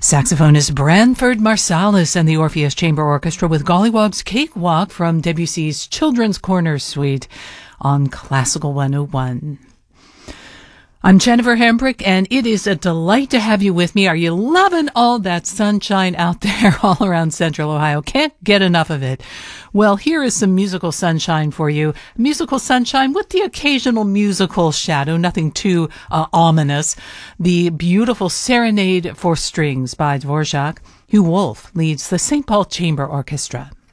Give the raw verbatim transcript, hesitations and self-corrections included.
Saxophonist Branford Marsalis and the Orpheus Chamber Orchestra with Gollywog's Cakewalk from Debussy's Children's Corner Suite on Classical one oh one. I'm Jennifer Hambrick, and it is a delight to have you with me. Are you loving all that sunshine out there all around Central Ohio? Can't get enough of it. Well, here is some musical sunshine for you. Musical sunshine with the occasional musical shadow, nothing too uh, ominous. The beautiful Serenade for Strings by Dvorak. Hugh Wolf leads the Saint Paul Chamber Orchestra.